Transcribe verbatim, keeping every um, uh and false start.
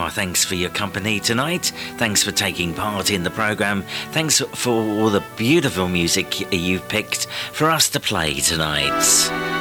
Ah, thanks for your company tonight. Thanks for taking part in the programme. Thanks for all the beautiful music you've picked for us to play tonight.